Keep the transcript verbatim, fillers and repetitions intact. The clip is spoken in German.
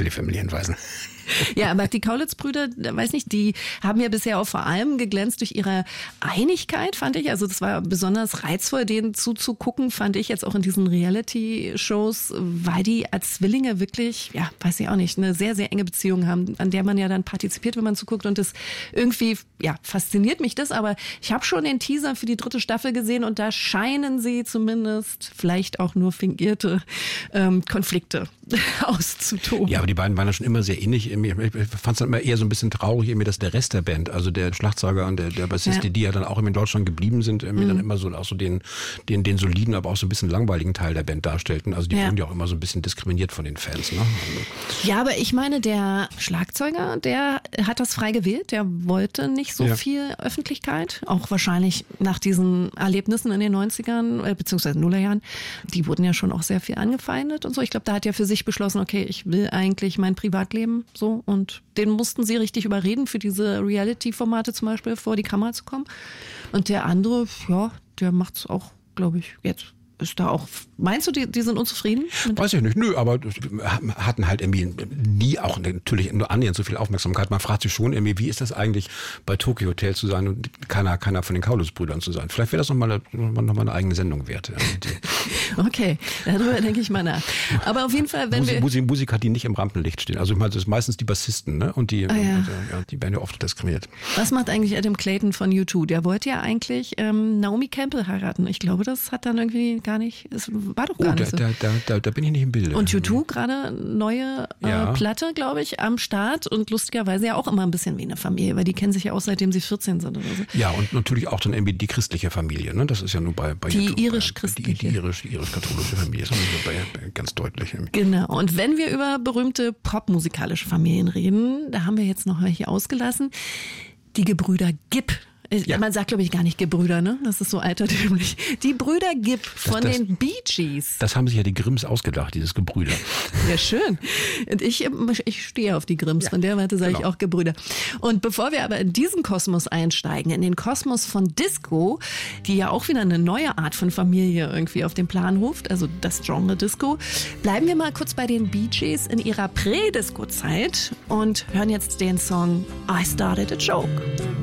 die Familienweisen. Ja, aber die Kaulitz-Brüder, weiß nicht, die haben ja bisher auch vor allem geglänzt durch ihre Einigkeit, fand ich. Also das war besonders reizvoll, denen zuzugucken, fand ich jetzt auch in diesen Reality-Shows, weil die als Zwillinge wirklich, ja, weiß ich auch nicht, eine sehr, sehr enge Beziehung haben, an der man ja dann partizipiert, wenn man zuguckt. Und das irgendwie, ja, fasziniert mich das. Aber ich habe schon den Teaser für die dritte Staffel gesehen und da scheinen sie zumindest vielleicht auch nur fingierte ähm, Konflikte auszutoben. Ja, aber die beiden waren ja schon immer sehr ähnlich. Ich fand es dann immer eher so ein bisschen traurig, dass der Rest der Band, also der Schlagzeuger und der, der Bassist, ja. die ja dann auch in Deutschland geblieben sind, mhm. dann immer so auch so den, den, den soliden, aber auch so ein bisschen langweiligen Teil der Band darstellten. Also die ja. wurden ja auch immer so ein bisschen diskriminiert von den Fans. Ne? Also ja, aber ich meine, der Schlagzeuger, der hat das frei gewählt. Der wollte nicht so ja. viel Öffentlichkeit. Auch wahrscheinlich nach diesen Erlebnissen in den neunzigern, beziehungsweise Nullerjahren. Die wurden ja schon auch sehr viel angefeindet und so. Ich glaube, da hat er für sich beschlossen, okay, ich will eigentlich mein Privatleben so. Und den mussten sie richtig überreden, für diese Reality-Formate zum Beispiel vor die Kamera zu kommen. Und der andere, ja, der macht's auch, glaube ich, jetzt. Ist da auch, meinst du, die, die sind unzufrieden? Weiß ich nicht, nö, aber hatten halt irgendwie nie auch natürlich nur annähernd so viel Aufmerksamkeit. Man fragt sich schon irgendwie, wie ist das eigentlich, bei Tokyo Hotel zu sein und keiner, keiner von den Kaulitz-Brüdern zu sein? Vielleicht wäre das nochmal noch mal eine eigene Sendung wert. Okay, darüber denke ich mal nach. Aber auf jeden Fall, wenn Musik, wir... Musik, Musiker, die nicht im Rampenlicht stehen. Also ich meine, das ist meistens die Bassisten, ne? Und die, ah, ja. und, ja, die werden ja oft diskriminiert. Was macht eigentlich Adam Clayton von U zwei? Der wollte ja eigentlich ähm, Naomi Campbell heiraten. Ich glaube, das hat dann irgendwie gar nicht, es war doch gar oh, nicht da, so. Da, da, da bin ich nicht im Bilde. Und U zwei gerade neue äh, ja. Platte, glaube ich, am Start und lustigerweise ja auch immer ein bisschen wie eine Familie, weil die kennen sich ja auch seitdem sie vierzehn sind oder so. Ja, und natürlich auch dann irgendwie die christliche Familie, ne? Das ist ja nur bei, bei die YouTube, irisch-christliche. Die, die irisch, irisch-katholische Familie, das haben wir bei, ganz deutlich. Genau, und wenn wir über berühmte popmusikalische Familien reden, da haben wir jetzt noch welche ausgelassen, die Gebrüder Gibb. Ja. Man sagt, glaube ich, gar nicht Gebrüder, ne? Das ist so altertümlich. Die Brüder Gibb von das, das, den Bee Gees. Das haben sich ja die Grimms ausgedacht, dieses Gebrüder. Ja, schön. Und ich, ich stehe auf die Grimms, ja, von der Seite sage genau. ich auch Gebrüder. Und bevor wir aber in diesen Kosmos einsteigen, in den Kosmos von Disco, die ja auch wieder eine neue Art von Familie irgendwie auf den Plan ruft, also das Genre Disco, bleiben wir mal kurz bei den Bee Gees in ihrer Prä-Disco-Zeit und hören jetzt den Song I Started a Joke.